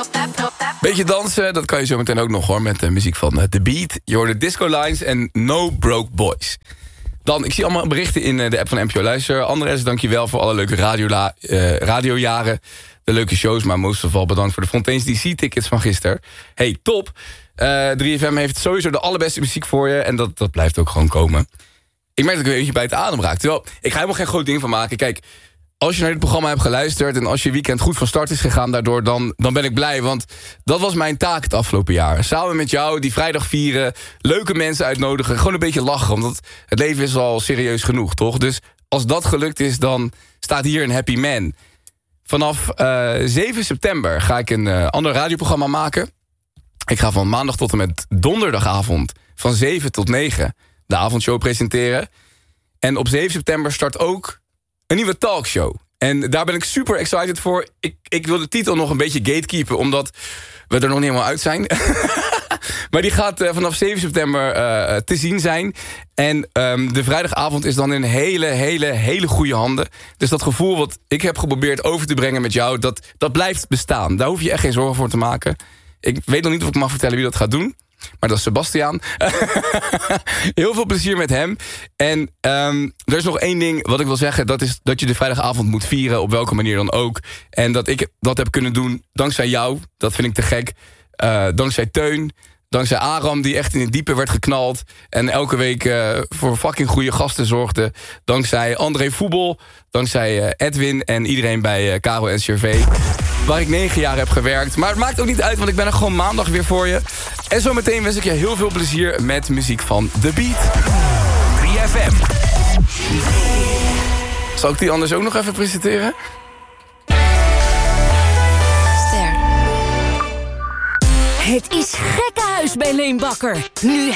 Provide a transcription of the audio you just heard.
Beetje dansen, dat kan je zo meteen ook nog hoor, met de muziek van The Beat. Je hoorde Disco Lines en No Broke Boys. Dan, ik zie allemaal berichten in de app van NPO Luister. Andres, dankjewel voor alle leuke radiojaren. De leuke shows, maar most of all bedankt voor de Fontaine's DC-tickets van gisteren. Hey, top. 3FM heeft sowieso de allerbeste muziek voor je. En dat blijft ook gewoon komen. Ik merk dat ik een beetje bij het adem raak. Terwijl, ik ga helemaal geen groot ding van maken. Kijk, als je naar dit programma hebt geluisterd en als je weekend goed van start is gegaan daardoor, dan ben ik blij. Want dat was mijn taak het afgelopen jaar. Samen met jou, die vrijdag vieren, leuke mensen uitnodigen, gewoon een beetje lachen. Want het leven is al serieus genoeg, toch? Dus als dat gelukt is, dan staat hier een happy man. Vanaf 7 september ga ik een ander radioprogramma maken. Ik ga van maandag tot en met donderdagavond van 7 tot 9 de avondshow presenteren. En op 7 september start ook een nieuwe talkshow. En daar ben ik super excited voor. Ik wil de titel nog een beetje gatekeepen, omdat we er nog niet helemaal uit zijn. Maar die gaat vanaf 7 september te zien zijn. En de vrijdagavond is dan in hele goede handen. Dus dat gevoel wat ik heb geprobeerd over te brengen met jou, dat blijft bestaan. Daar hoef je echt geen zorgen voor te maken. Ik weet nog niet of ik mag vertellen wie dat gaat doen. Maar dat is Sebastiaan. Heel veel plezier met hem. En er is nog één ding wat ik wil zeggen. Dat is dat je de vrijdagavond moet vieren. Op welke manier dan ook. En dat ik dat heb kunnen doen dankzij jou. Dat vind ik te gek. Dankzij Teun. Dankzij Aram die echt in het diepe werd geknald. En elke week voor fucking goede gasten zorgde. Dankzij André Voetbal. Dankzij Edwin en iedereen bij Caro en Cervé. Waar ik 9 jaar heb gewerkt. Maar het maakt ook niet uit, want ik ben er gewoon maandag weer voor je. En zometeen wens ik je heel veel plezier met muziek van The Beat. 3FM. Zal ik die anders ook nog even presenteren? Het is gekkenhuis bij Leen Bakker. Nu